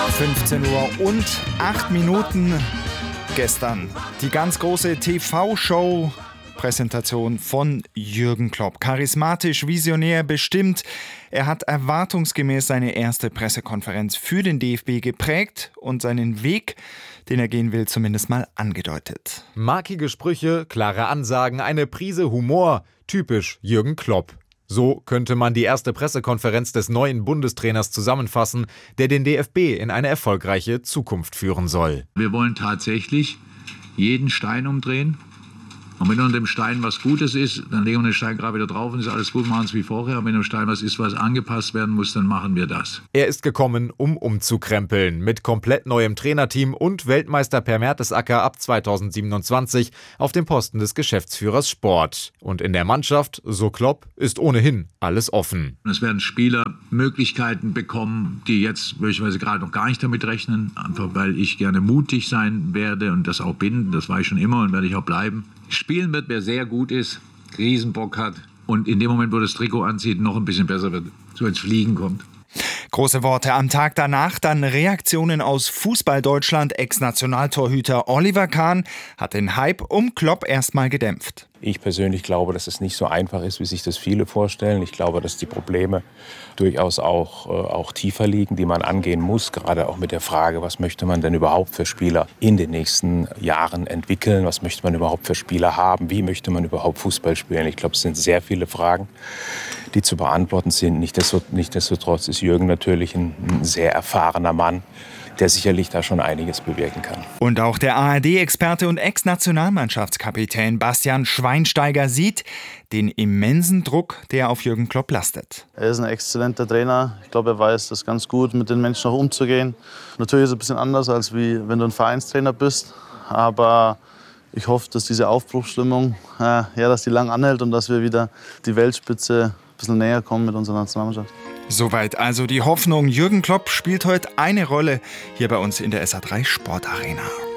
15 Uhr und 8 Minuten. Gestern die ganz große TV-Show. Präsentation von Jürgen Klopp. Charismatisch, visionär, bestimmt. Er hat erwartungsgemäß seine erste Pressekonferenz für den DFB geprägt und seinen Weg, den er gehen will, zumindest mal angedeutet. Markige Sprüche, klare Ansagen, eine Prise Humor. Typisch Jürgen Klopp. So könnte man die erste Pressekonferenz des neuen Bundestrainers zusammenfassen, der den DFB in eine erfolgreiche Zukunft führen soll. Wir wollen tatsächlich jeden Stein umdrehen. Und wenn unter dem Stein was Gutes ist, dann legen wir den Stein gerade wieder drauf und ist alles gut, machen es wie vorher. Und wenn unter dem Stein was ist, was angepasst werden muss, dann machen wir das. Er ist gekommen, um umzukrempeln. Mit komplett neuem Trainerteam und Weltmeister Per Mertesacker ab 2027 auf dem Posten des Geschäftsführers Sport. Und in der Mannschaft, so Klopp, ist ohnehin alles offen. Es werden Spieler Möglichkeiten bekommen, die jetzt möglicherweise gerade noch gar nicht damit rechnen. Einfach weil ich gerne mutig sein werde und das auch bin. Das war ich schon immer und werde ich auch bleiben. Spielen wird, wer sehr gut ist, Riesenbock hat und in dem Moment, wo das Trikot anzieht, noch ein bisschen besser wird, so ins Fliegen kommt. Große Worte am Tag danach, dann Reaktionen aus Fußball-Deutschland. Ex-Nationaltorhüter Oliver Kahn hat den Hype um Klopp erstmal gedämpft. Ich persönlich glaube, dass es nicht so einfach ist, wie sich das viele vorstellen. Ich glaube, dass die Probleme durchaus auch tiefer liegen, die man angehen muss. Gerade auch mit der Frage, was möchte man denn überhaupt für Spieler in den nächsten Jahren entwickeln? Was möchte man überhaupt für Spieler haben? Wie möchte man überhaupt Fußball spielen? Ich glaube, es sind sehr viele Fragen, die zu beantworten sind. Nichtsdestotrotz ist Jürgen natürlich ein sehr erfahrener Mann, der sicherlich da schon einiges bewirken kann. Und auch der ARD-Experte und Ex-Nationalmannschaftskapitän Bastian Schweinsteiger sieht den immensen Druck, der auf Jürgen Klopp lastet. Er ist ein exzellenter Trainer. Ich glaube, er weiß das ganz gut, mit den Menschen auch umzugehen. Natürlich ist es ein bisschen anders, als wenn du ein Vereinstrainer bist. Aber ich hoffe, dass diese Aufbruchsstimmung dass die lang anhält und dass wir wieder die Weltspitze ein bisschen näher kommen mit unserer Nationalmannschaft. Soweit also die Hoffnung. Jürgen Klopp spielt heute eine Rolle hier bei uns in der SA3 Sportarena.